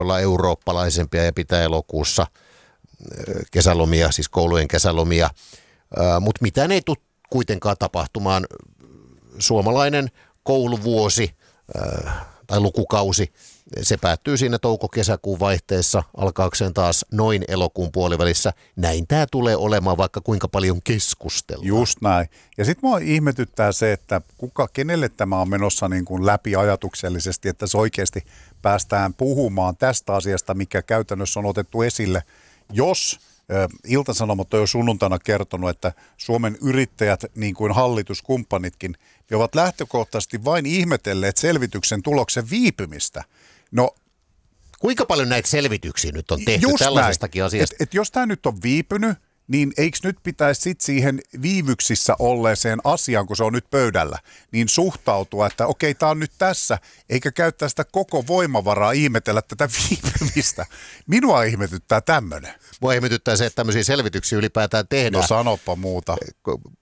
olla eurooppalaisempia ja pitää elokuussa kesälomia, siis koulujen kesälomia, mutta mitään ei tule kuitenkaan tapahtumaan. Suomalainen kouluvuosi tai lukukausi, se päättyy siinä touko-kesäkuun vaihteessa, alkaakseen taas noin elokuun puolivälissä. Näin tämä tulee olemaan, vaikka kuinka paljon keskustellaan. Just näin. Ja sitten mua ihmetyttää se, että kenelle tämä on menossa niin kuin läpi ajatuksellisesti, että se oikeasti päästään puhumaan tästä asiasta, mikä käytännössä on otettu esille, jos Ilta-Sanomat on jo sunnuntaina kertonut, että Suomen yrittäjät, niin kuin hallituskumppanitkin, ovat lähtökohtaisesti vain ihmetelleet selvityksen tuloksen viipymistä. No, kuinka paljon näitä selvityksiä nyt on tehty tällaisestakin asiasta? Et jos tämä nyt on viipynyt, niin eikö nyt pitäisi sitten siihen viivyksissä olleeseen asiaan, kun se on nyt pöydällä, niin suhtautua, että okei, tämä on nyt tässä, eikä käyttää sitä koko voimavaraa ihmetellä tätä viipymistä. Minua ihmetyttää tämmöinen. Mua ihmetyttää se, että tämmöisiä selvityksiä ylipäätään tehdään. No sanoppa muuta.